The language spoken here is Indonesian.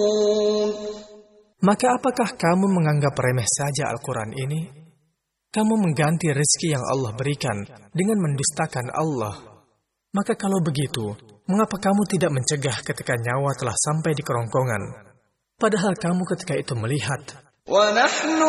Maka apakah kamu menganggap remeh saja Al-Quran ini? Kamu mengganti rezeki yang Allah berikan dengan mendustakan Allah. Maka kalau begitu, mengapa kamu tidak mencegah ketika nyawa telah sampai di kerongkongan? Padahal kamu ketika itu melihat. وَنَحْنُ